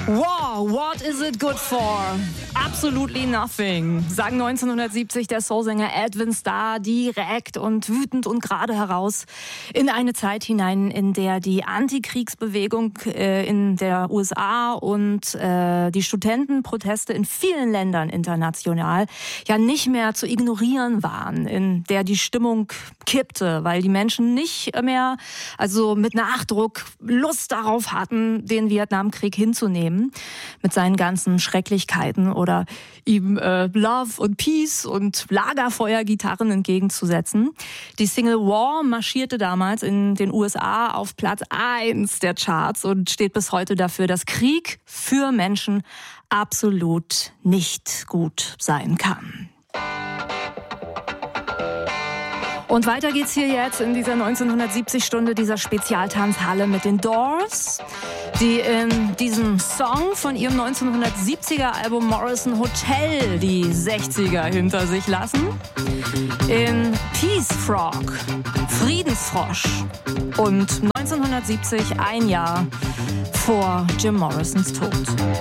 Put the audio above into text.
Wow, what is it good for? Absolutely nothing, sang 1970 der Soulsänger Edwin Starr direkt und wütend und gerade heraus in eine Zeit hinein, in der die Antikriegsbewegung in der USA und die Studentenproteste in vielen Ländern international ja nicht mehr zu ignorieren waren, in der die Stimmung kippte, weil die Menschen nicht mehr, also mit Nachdruck, Lust darauf hatten, den Vietnamkrieg hinzunehmen mit seinen ganzen Schrecklichkeiten oder ihm Love und Peace und Lagerfeuergitarren entgegenzusetzen. Die Single War marschierte damals in den USA auf Platz 1 der Charts und steht bis heute dafür, dass Krieg für Menschen absolut nicht gut sein kann. Und weiter geht's hier jetzt in dieser 1970-Stunde dieser Spezialtanzhalle mit den Doors, die in diesem Song von ihrem 1970er-Album Morrison Hotel die 60er hinter sich lassen. In Peace Frog, Friedensfrosch und 1970, ein Jahr vor Jim Morrisons Tod.